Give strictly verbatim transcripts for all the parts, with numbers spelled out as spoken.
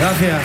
Gracias.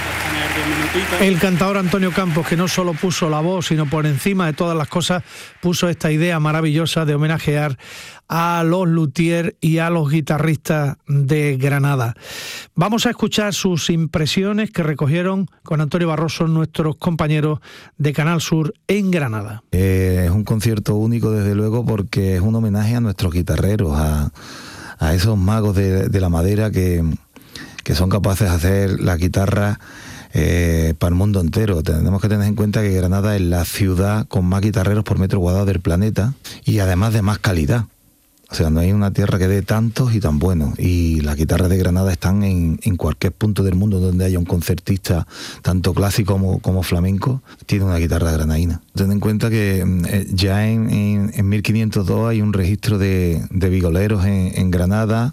El cantador Antonio Campos, que no solo puso la voz, sino por encima de todas las cosas puso esta idea maravillosa de homenajear a los luthier y a los guitarristas de Granada. Vamos a escuchar sus impresiones que recogieron con Antonio Barroso nuestros compañeros de Canal Sur en Granada. Eh, es un concierto único, desde luego, porque es un homenaje a nuestros guitarreros, a, a esos magos de, de la madera que, que son capaces de hacer la guitarra Eh, para el mundo entero. Tenemos que tener en cuenta que Granada es la ciudad con más guitarreros por metro cuadrado del planeta y además de más calidad. O sea, no hay una tierra que dé tantos y tan buenos. Y las guitarras de Granada están en, en cualquier punto del mundo donde haya un concertista, tanto clásico como, como flamenco, tiene una guitarra granadina. Ten en cuenta que eh, ya en, en, en mil quinientos dos hay un registro de, de vigoleros en, en Granada.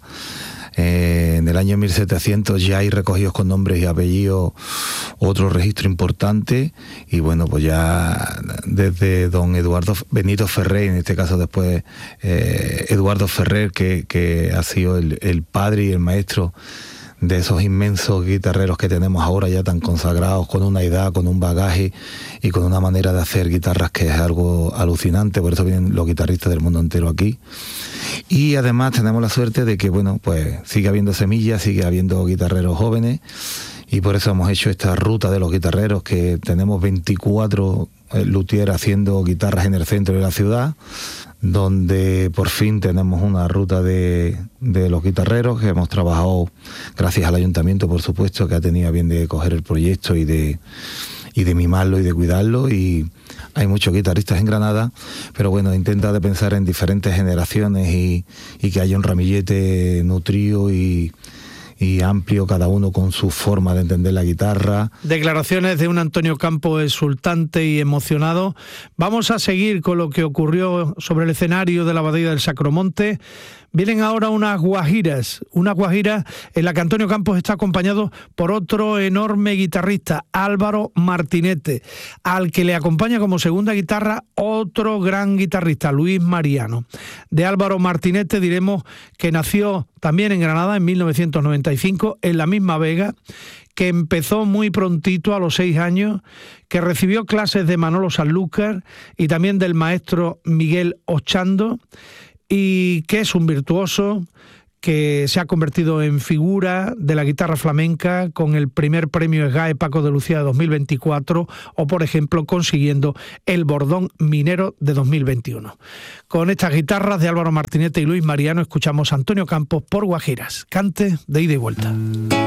Eh, en el año mil setecientos ya hay recogidos con nombres y apellidos otro registro importante, y bueno, pues ya desde don Eduardo Benito Ferrer, en este caso después eh, Eduardo Ferrer, que, que ha sido el, el padre y el maestro de esos inmensos guitarreros que tenemos ahora ya tan consagrados, con una edad, con un bagaje y con una manera de hacer guitarras que es algo alucinante. Por eso vienen los guitarristas del mundo entero aquí. Y además tenemos la suerte de que, bueno, pues sigue habiendo semillas, sigue habiendo guitarreros jóvenes, y por eso hemos hecho esta ruta de los guitarreros, que tenemos veinticuatro luthier haciendo guitarras en el centro de la ciudad, donde por fin tenemos una ruta de, de los guitarreros que hemos trabajado gracias al ayuntamiento, por supuesto, que ha tenido a bien de coger el proyecto y de, y de mimarlo y de cuidarlo. Y hay muchos guitarristas en Granada, pero bueno, intenta de pensar en diferentes generaciones y, y que haya un ramillete nutrido y y amplio, cada uno con su forma de entender la guitarra. Declaraciones de un Antonio Campos exultante y emocionado. Vamos a seguir con lo que ocurrió sobre el escenario de la Abadía del Sacromonte. Vienen ahora unas guajiras, unas guajiras en la que Antonio Campos está acompañado por otro enorme guitarrista, Álvaro Martinete, al que le acompaña como segunda guitarra otro gran guitarrista, Luis Mariano. De Álvaro Martinete diremos que nació también en Granada en mil novecientos noventa y cinco, en la misma Vega, que empezó muy prontito, a los seis años, que recibió clases de Manolo Sanlúcar y también del maestro Miguel Ochando, y que es un virtuoso, que se ha convertido en figura de la guitarra flamenca con el primer premio S G A E Paco de Lucía de dos mil veinticuatro, o por ejemplo consiguiendo el Bordón Minero de dos mil veintiuno. Con estas guitarras de Álvaro Martinete y Luis Mariano escuchamos a Antonio Campos por Guajiras, cante de ida y vuelta.